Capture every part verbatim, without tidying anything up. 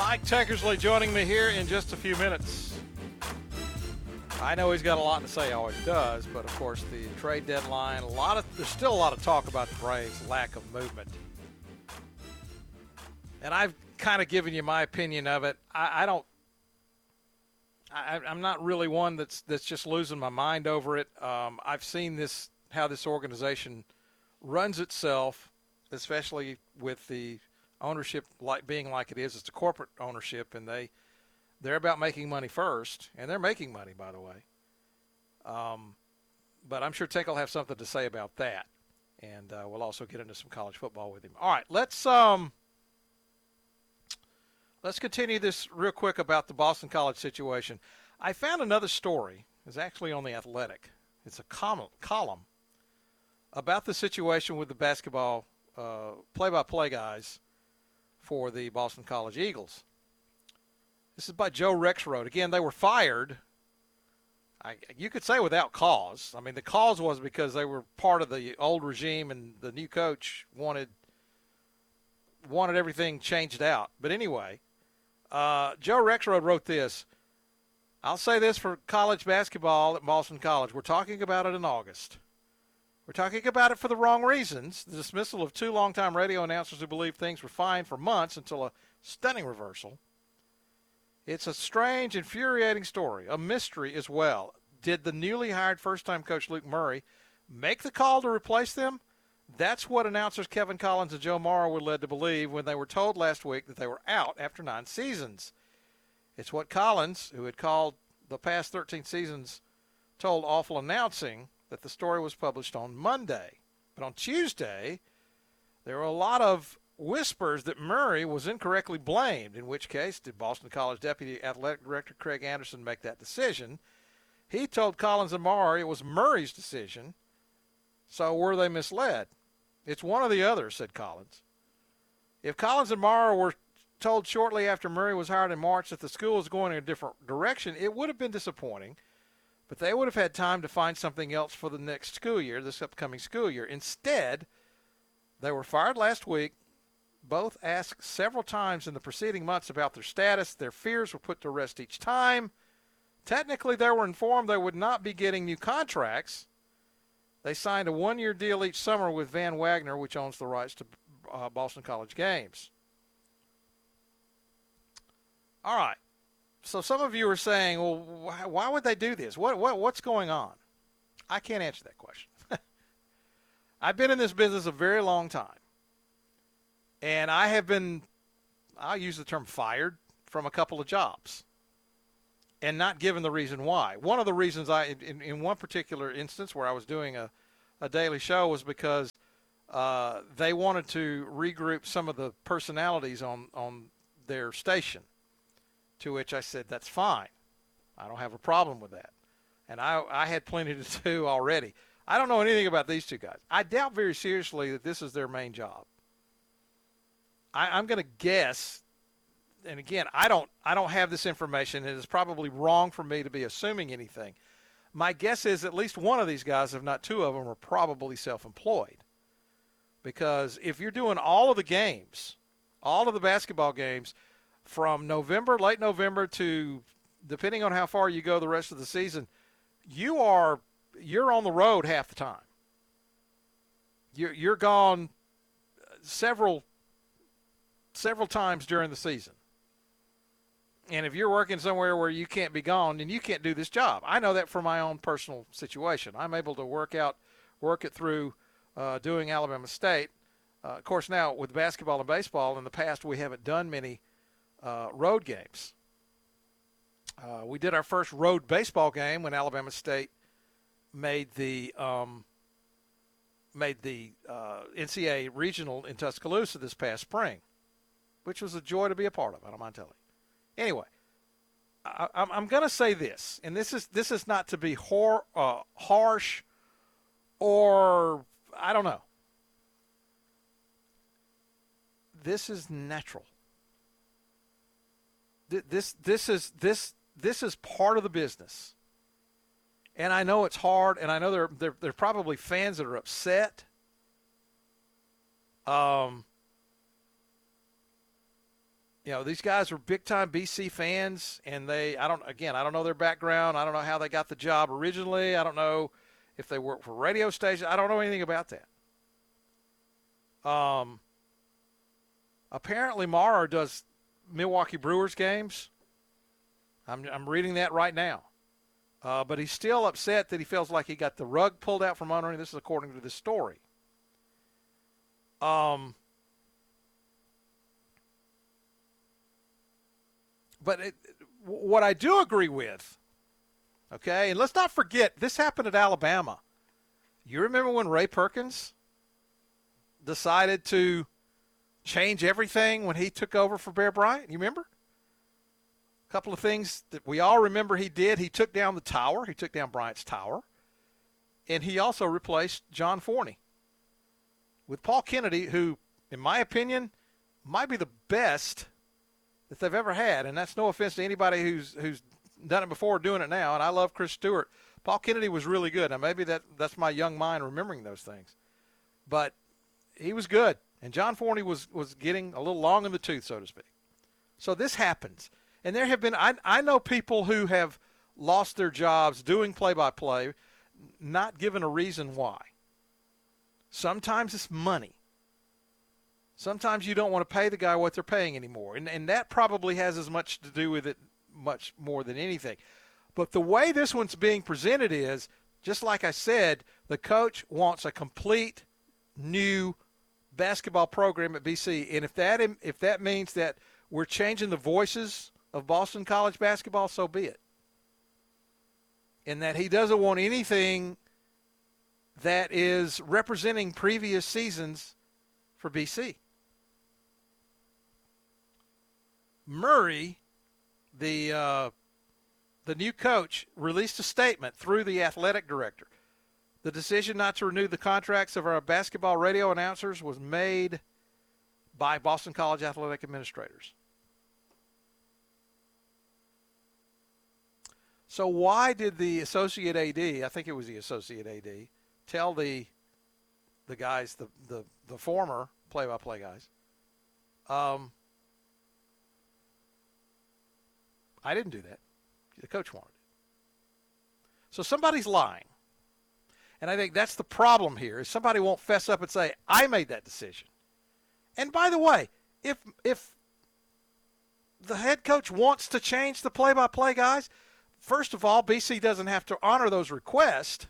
Mike Tankersley joining me here in just a few minutes. I know he's got a lot to say, always does, but of course the trade deadline, a lot of there's still a lot of talk about the Braves' lack of movement. And I've kind of given you my opinion of it. I, I don't I, I'm not really one that's that's just losing my mind over it. Um, I've seen this how this organization runs itself, especially with the ownership like being like it is. It's a corporate ownership, and they they're about making money first, and they're making money, by the way. Um, but I'm sure Tank will have something to say about that, and uh, we'll also get into some college football with him. All right, let's um. Let's continue this real quick about the Boston College situation. I found another story. It's actually on The Athletic. It's a column, column about the situation with the basketball uh, play-by-play guys for the Boston College Eagles. This is by Joe Rexrode. Again, they were fired, I, you could say without cause. I mean, the cause was because they were part of the old regime and the new coach wanted wanted everything changed out. But anyway, Uh, Joe Rexrode wrote this. I'll say this for college basketball at Boston College. We're talking about it in August. We're talking about it for the wrong reasons. The dismissal of two longtime radio announcers who believed things were fine for months until a stunning reversal. It's a strange, infuriating story, a mystery as well. Did the newly hired first-time coach Luke Murray make the call to replace them? That's what announcers Kevin Collins and Joe Morrow were led to believe when they were told last week that they were out after nine seasons. It's what Collins, who had called the past thirteen seasons, told Awful Announcing that the story was published on Monday. But on Tuesday, there were a lot of whispers that Murray was incorrectly blamed, in which case did Boston College Deputy Athletic Director Craig Anderson make that decision. He told Collins and Morrow it was Murray's decision, so were they misled? It's one or the other, said Collins. If Collins and Morrow were told shortly after Murray was hired in March that the school was going in a different direction, it would have been disappointing, but they would have had time to find something else for the next school year, this upcoming school year. Instead, they were fired last week, both asked several times in the preceding months about their status. Their fears were put to rest each time. Technically, they were informed they would not be getting new contracts. They signed a one-year deal each summer with Van Wagner, which owns the rights to uh, Boston College games. All right. So some of you are saying, well, why, why would they do this? What, what, what's going on? I can't answer that question. I've been in this business a very long time. And I have been, I'll use the term fired, from a couple of jobs. And not given the reason why. One of the reasons I, in, in one particular instance where I was doing a, a daily show was because uh, they wanted to regroup some of the personalities on, on their station, to which I said, that's fine. I don't have a problem with that. And I, I had plenty to do already. I don't know anything about these two guys. I doubt very seriously that this is their main job. I, I'm going to guess, and again, I don't I don't have this information. It is probably wrong for me to be assuming anything. My guess is at least one of these guys, if not two of them, are probably self-employed. Because if you're doing all of the games, all of the basketball games, from November, late November to, depending on how far you go the rest of the season, you are you're on the road half the time. You're you're gone several several times during the season. And if you're working somewhere where you can't be gone, then you can't do this job. I know that from my own personal situation. I'm able to work out, work it through uh, doing Alabama State. Uh, of course, now with basketball and baseball, in the past we haven't done many uh, road games. Uh, we did our first road baseball game when Alabama State made the um, made the uh, N C A A regional in Tuscaloosa this past spring, which was a joy to be a part of. I don't mind telling you. Anyway, I, I'm, I'm going to say this, and this is this is not to be hor, uh, harsh or I don't know. This is natural. This this is this this is part of the business, and I know it's hard, and I know there there there are probably fans that are upset. Um. you know, these guys are big-time B C fans, and they, I don't, again, I don't know their background. I don't know how they got the job originally. I don't know if they work for radio stations. I don't know anything about that. Um, apparently Maurer does Milwaukee Brewers games. I'm, I'm reading that right now. Uh, but he's still upset that he feels like he got the rug pulled out from under him. This is according to this story. Um, but it, what I do agree with, okay, and let's not forget, this happened at Alabama. You remember when Ray Perkins decided to change everything when he took over for Bear Bryant? You remember? A couple of things that we all remember he did. He took down the tower. He took down Bryant's tower. And he also replaced John Forney with Paul Kennedy, who, in my opinion, might be the best that they've ever had. And that's no offense to anybody who's who's done it before or doing it now. And I love Chris Stewart. Paul Kennedy was really good. Now, maybe that that's my young mind remembering those things. But he was good. And John Forney was, was getting a little long in the tooth, so to speak. So this happens. And there have been, I, I know people who have lost their jobs doing play-by-play, not given a reason why. Sometimes it's money. Sometimes you don't want to pay the guy what they're paying anymore. And, and that probably has as much to do with it, much more than anything. But the way this one's being presented is, just like I said, the coach wants a complete new basketball program at B C. And if that if that means that we're changing the voices of Boston College basketball, so be it. And that he doesn't want anything that is representing previous seasons for B C. Murray, the uh, the new coach, released a statement through the athletic director. The decision not to renew the contracts of our basketball radio announcers was made by Boston College athletic administrators. So why did the associate A D, I think it was the associate A D, tell the the guys, the the, the former play-by-play guys, um, I didn't do that. The coach wanted it. So somebody's lying. And I think that's the problem here, is somebody won't fess up and say, I made that decision. And by the way, if if the head coach wants to change the play-by-play guys, first of all, B C doesn't have to honor those requests.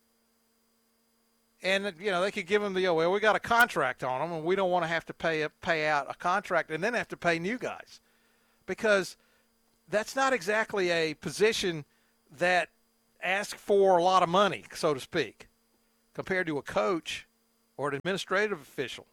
And, you know, they could give them the, oh, well, we got a contract on them, and we don't want to have to pay, pay out a contract and then have to pay new guys. Because that's not exactly a position that asks for a lot of money, so to speak, compared to a coach or an administrative official.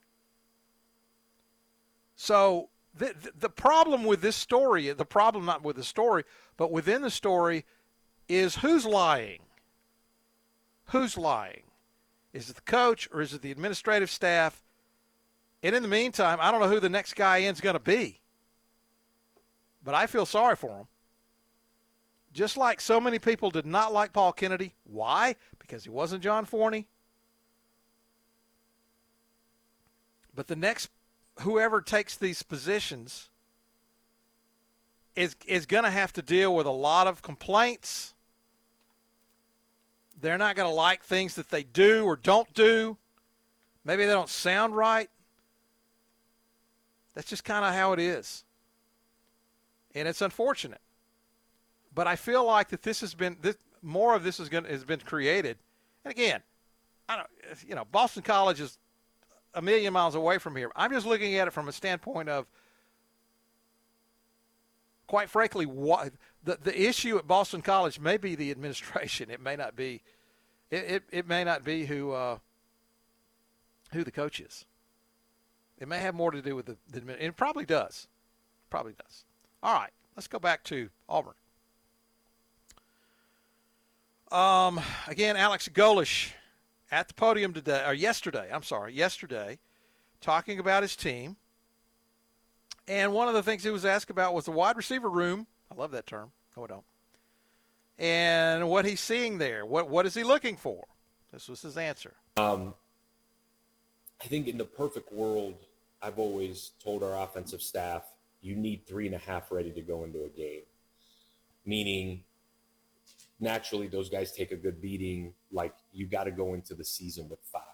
So the, the problem with this story, the problem not with the story, but within the story, is who's lying? Who's lying? Is it the coach or is it the administrative staff? And in the meantime, I don't know who the next guy in is going to be. But I feel sorry for him. Just like so many people did not like Paul Kennedy. Why? Because he wasn't John Forney. But the next, whoever takes these positions is is going to have to deal with a lot of complaints. They're not going to like things that they do or don't do. Maybe they don't sound right. That's just kind of how it is. And it's unfortunate. But I feel like that this has been, this, more of this is going has been created. And again, I don't, you know, Boston College is a million miles away from here. I'm just looking at it from a standpoint of, quite frankly, what the, the issue at Boston College may be the administration. It may not be, it, it, it may not be who uh, who the coach is. It may have more to do with the, the and it probably does. Probably does. All right, let's go back to Auburn. Um, again, Alex Golesh at the podium today, or yesterday, I'm sorry, yesterday, talking about his team. And one of the things he was asked about was the wide receiver room. I love that term. No, I don't. And what he's seeing there. What What is he looking for? This was his answer. Um, I think in the perfect world, I've always told our offensive staff you need three and a half ready to go into a game. Meaning, naturally, those guys take a good beating. Like, you got to go into the season with five.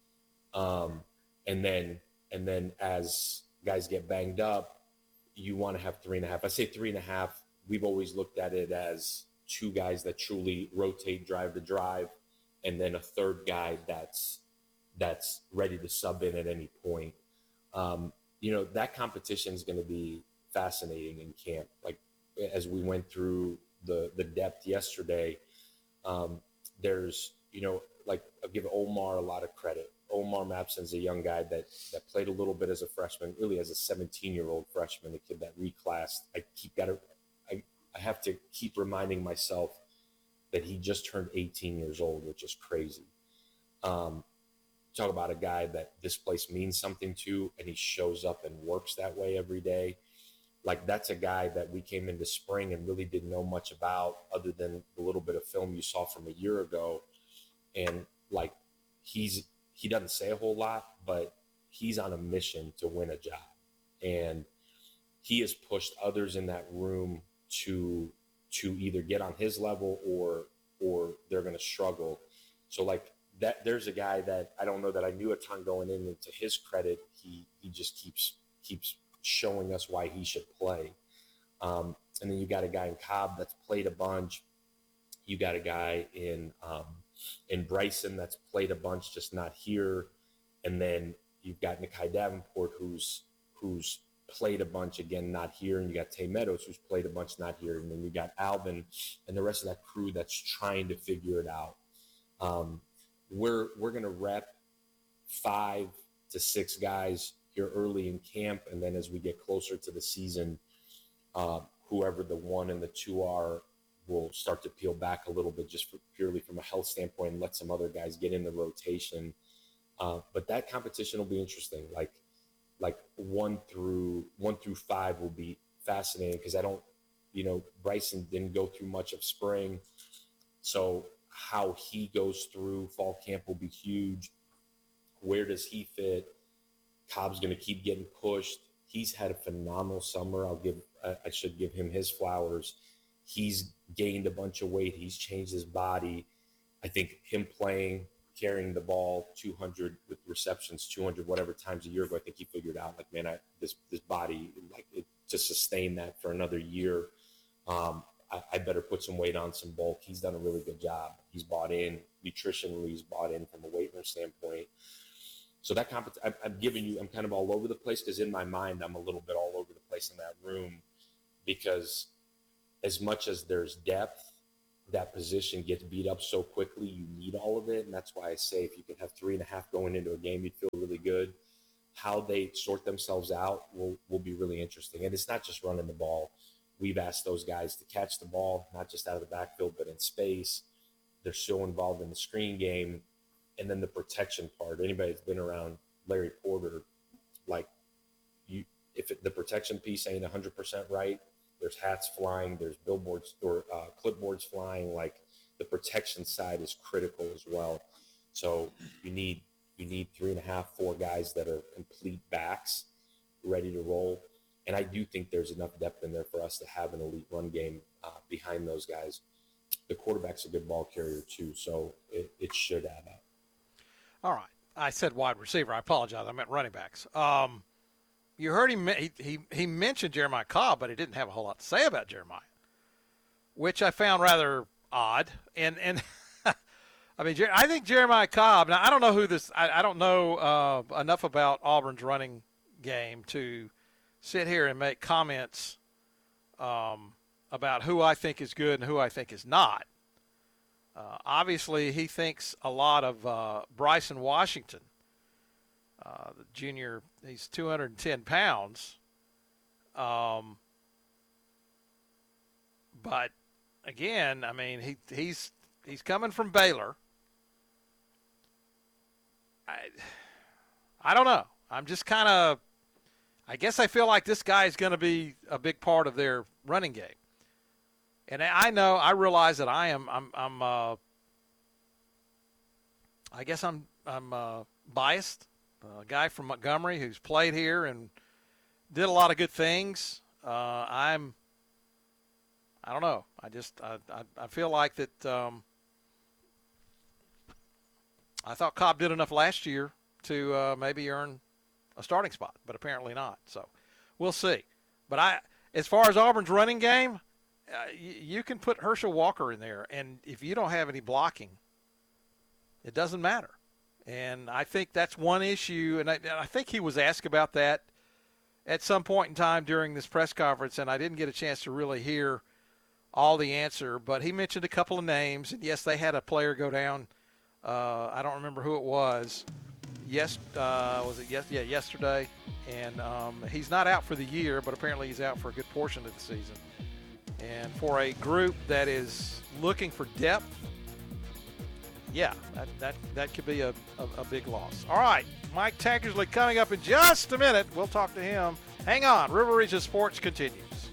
Um, and then, and then as guys get banged up, you want to have three and a half. I say three and a half. We've always looked at it as two guys that truly rotate drive to drive, and then a third guy that's that's ready to sub in at any point. Um, you know, that competition is going to be fascinating in camp. Like, as we went through the the depth yesterday, um, there's, you know, like, I'll give Omar a lot of credit. Omar Mapson's a young guy that that played a little bit as a freshman, really as a seventeen-year-old freshman, a kid that reclassed. I keep got to, I, I have to keep reminding myself that he just turned eighteen years old, which is crazy. Um, talk about a guy that this place means something to, and he shows up and works that way every day. Like, that's a guy that we came into spring and really didn't know much about other than the little bit of film you saw from a year ago. And, like, he's he doesn't say a whole lot, but he's on a mission to win a job. And he has pushed others in that room to to either get on his level or or they're going to struggle. So, like, that there's a guy that I don't know that I knew a ton going in, and to his credit, he he just keeps keeps showing us why he should play. Um, and then you got a guy in Cobb that's played a bunch. You got a guy in um, in Bryson that's played a bunch, just not here. And then you've got Nikai Davenport, who's who's played a bunch, again, not here. And you got Tay Meadows, who's played a bunch, not here. And then you got Alvin and the rest of that crew that's trying to figure it out. Um, we're we're going to rep five to six guys here early in camp. And then as we get closer to the season, uh, whoever the one and the two are will start to peel back a little bit, just for, purely from a health standpoint, and let some other guys get in the rotation. Uh, but that competition will be interesting. Like, like one through one through five will be fascinating, because I don't, you know, Bryson didn't go through much of spring. So how he goes through fall camp will be huge. Where does he fit? Cobb's going to keep getting pushed. He's had a phenomenal summer. I'll give, I should give him his flowers. He's gained a bunch of weight. He's changed his body. I think him playing, carrying the ball two hundred with receptions, two hundred whatever times a year ago, I think he figured out, like, man, I, this this body, like, it, to sustain that for another year, um, I, I better put some weight on, some bulk. He's done a really good job. He's bought in nutritionally. He's bought in from a weight room standpoint. So that competition, I'm, I'm giving you, I'm kind of all over the place, because in my mind, I'm a little bit all over the place in that room, because as much as there's depth, that position gets beat up so quickly, you need all of it. And that's why I say, if you could have three and a half going into a game, you'd feel really good. How they sort themselves out will, will be really interesting. And it's not just running the ball. We've asked those guys to catch the ball, not just out of the backfield, but in space. They're so involved in the screen game. And then the protection part. Anybody that's been around Larry Porter, like, you, if it, the protection piece ain't one hundred percent right, there's hats flying, there's billboards or uh, clipboards flying. Like, the protection side is critical as well. So you need you need three and a half, four guys that are complete backs, ready to roll. And I do think there's enough depth in there for us to have an elite run game uh, behind those guys. The quarterback's a good ball carrier too, so it, it should add up. All right. I said wide receiver. I apologize. I meant running backs. Um, you heard him. He, he he mentioned Jeremiah Cobb, but he didn't have a whole lot to say about Jeremiah, which I found rather odd. And and I mean, I think Jeremiah Cobb. Now, I don't know who this. I, I don't know uh, enough about Auburn's running game to sit here and make comments um, about who I think is good and who I think is not. Uh, obviously, he thinks a lot of uh, Bryson Washington, uh, the junior. He's two hundred ten pounds. Um, but again, I mean, he he's he's coming from Baylor. I I don't know. I'm just kind of. I guess I feel like this guy is going to be a big part of their running game. And I know, I realize that I am, I'm, I'm, uh, I guess I'm, I'm uh, biased. A guy from Montgomery who's played here and did a lot of good things. Uh, I'm, I don't know. I just, I, I, I feel like that. Um, I thought Cobb did enough last year to uh, maybe earn a starting spot, but apparently not. So we'll see. But I, as far as Auburn's running game, uh, you, you can put Herschel Walker in there, and if you don't have any blocking, it doesn't matter. And I think that's one issue, and I, and I think he was asked about that at some point in time during this press conference, and I didn't get a chance to really hear all the answer, but he mentioned a couple of names, and yes, they had a player go down. Uh, I don't remember who it was. Yes, uh, was it yes? Yeah, yesterday, and um, he's not out for the year, but apparently he's out for a good portion of the season. And for a group that is looking for depth, yeah, that that, that could be a, a, a big loss. All right, Mike Tankersley coming up in just a minute. We'll talk to him. Hang on. River Region Sports continues.